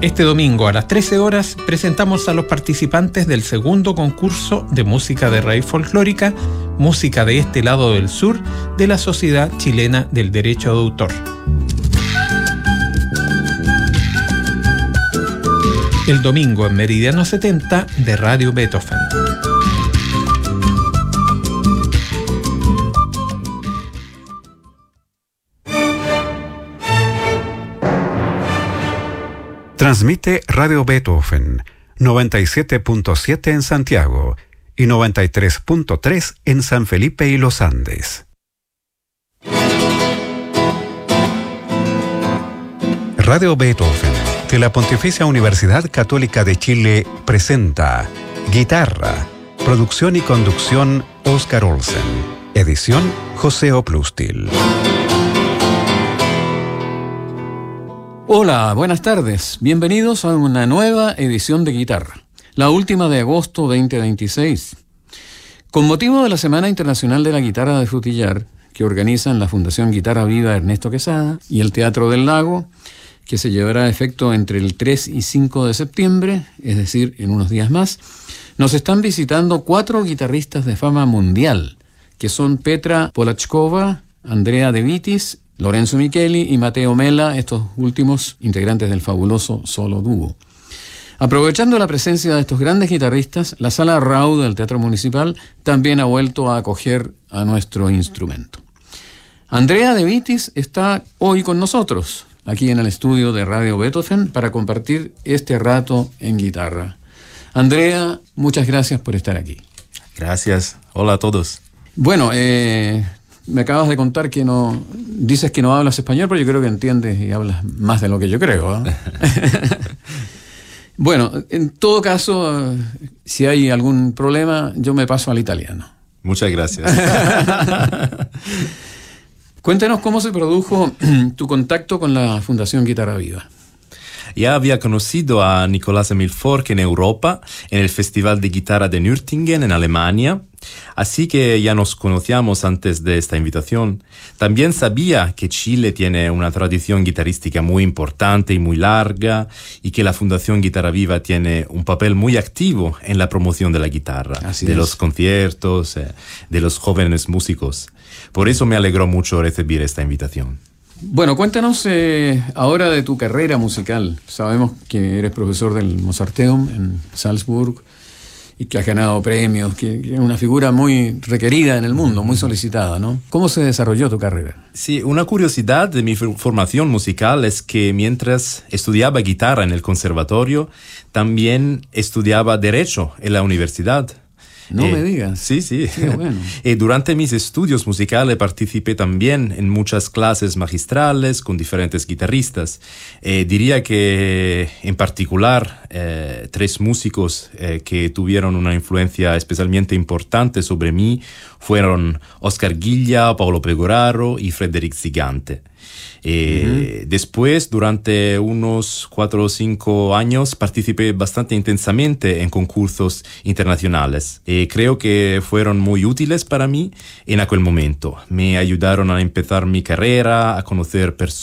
Este domingo a las 13 horas presentamos a los participantes del segundo concurso de música de raíz folclórica, Música de este lado del sur, de la Sociedad Chilena del Derecho de Autor. El domingo en Meridiano 70 de Radio Beethoven. Transmite Radio Beethoven 97.7 en Santiago y 93.3 en San Felipe y Los Andes. Radio Beethoven de la Pontificia Universidad Católica de Chile presenta Guitarra, producción y conducción Oscar Olsen, edición José Oplustil. Hola, buenas tardes. Bienvenidos a una nueva edición de Guitarra, la última de agosto 2026. Con motivo de la Semana Internacional de la Guitarra de Frutillar, que organizan la Fundación Guitarra Viva Ernesto Quesada y el Teatro del Lago, que se llevará a efecto entre el 3 y 5 de septiembre, es decir, en unos días más, nos están visitando 4 guitarristas de fama mundial, que son Petra Polachkova, Andrea De Vitis, Lorenzo Micheli y Mateo Mela, estos últimos integrantes del fabuloso Solo Dúo. Aprovechando la presencia de estos grandes guitarristas, la Sala Raud del Teatro Municipal también ha vuelto a acoger a nuestro instrumento. Andrea De Vitis está hoy con nosotros, aquí en el estudio de Radio Beethoven, para compartir este rato en guitarra. Andrea, muchas gracias por estar aquí. Gracias. Hola a todos. Bueno, me acabas de contar que dices que no hablas español, pero yo creo que entiendes y hablas más de lo que yo creo, ¿eh? Bueno, en todo caso, si hay algún problema, yo me paso al italiano. Muchas gracias. Cuéntanos cómo se produjo tu contacto con la Fundación Guitarra Viva. Ya había conocido a Nicolás Emil Fork en Europa, en el Festival de Guitarra de Nürtingen, en Alemania. Así que ya nos conocíamos antes de esta invitación. También sabía que Chile tiene una tradición guitarrística muy importante y muy larga, y que la Fundación Guitarra Viva tiene un papel muy activo en la promoción de la guitarra, los conciertos, de los jóvenes músicos. Por eso me alegró mucho recibir esta invitación. Bueno, cuéntanos ahora de tu carrera musical. Sabemos que eres profesor del Mozarteum en Salzburg y que has ganado premios, que es una figura muy requerida en el mundo, muy solicitada, ¿no? ¿Cómo se desarrolló tu carrera? Sí, una curiosidad de mi formación musical es que mientras estudiaba guitarra en el conservatorio, también estudiaba Derecho en la universidad. No me digas. Sí. Qué bueno. Durante mis estudios musicales participé también en muchas clases magistrales con diferentes guitarristas. Diría que en particular 3 músicos que tuvieron una influencia especialmente importante sobre mí fueron Oscar Ghiglia, Paolo Pegoraro y Frédéric Zigante. Después, durante unos 4 o 5 años, participé bastante intensamente en concursos internacionales. Creo que fueron muy útiles para mí en aquel momento. Me ayudaron a empezar mi carrera, a conocer personas